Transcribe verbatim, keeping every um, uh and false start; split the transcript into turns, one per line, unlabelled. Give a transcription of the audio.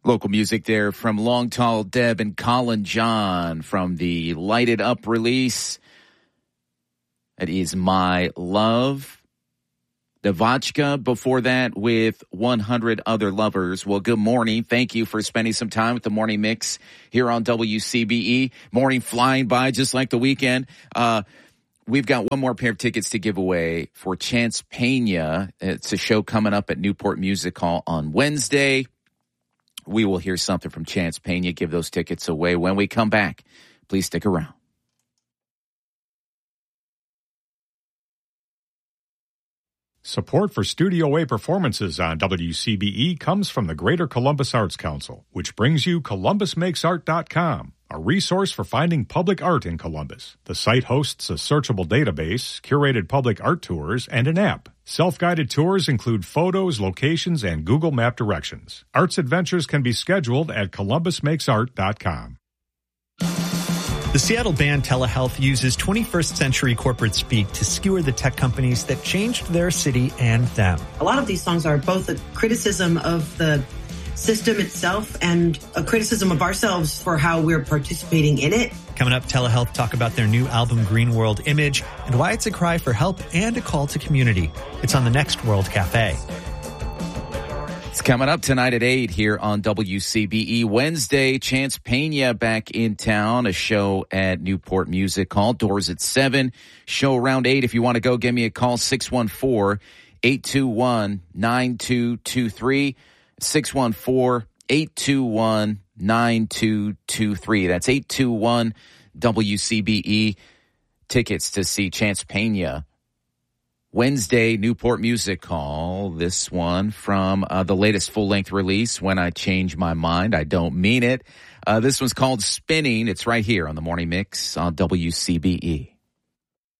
Local music there from Long Tall Deb and Colin John from the Light It Up release. That is My Love. Devotchka before that with one hundred Other Lovers. Well, good morning. Thank you for spending some time with the Morning Mix here on W C B E. Morning flying by just like the weekend. Uh, we've got one more pair of tickets to give away for Chance Pena. It's a show coming up at Newport Music Hall on Wednesday. We will hear something from Chance Pena, give those tickets away when we come back. Please stick around.
Support for Studio A performances on W C B E comes from the Greater Columbus Arts Council, which brings you Columbus Makes Art dot com, a resource for finding public art in Columbus. The site hosts a searchable database, curated public art tours, and an app. Self-guided tours include photos, locations, and Google Map directions. Arts adventures can be scheduled at Columbus Makes Art dot com.
The Seattle band Telehealth uses twenty-first century corporate speak to skewer the tech companies that changed their city and them.
A lot of these songs are both a criticism of the system itself and a criticism of ourselves for how we're participating in it.
Coming up, Telehealth talk about their new album Green World Image and why it's a cry for help and a call to community. It's on the next World Cafe.
It's coming up tonight at eight here on W C B E. Wednesday, Chance Pena back in town, a show at Newport Music Hall. Doors at seven, show around eight. If you want to go, give me a call, six one four, eight two one, nine two two three, six one four, eight two one, nine two two three. That's eight two one W C B E. Tickets to see Chance Pena Wednesday, Newport Music Hall. This one from uh, the latest full-length release, When I Change My Mind, I Don't Mean It. Uh, this one's called Spinning. It's right here on the Morning Mix on W C B E.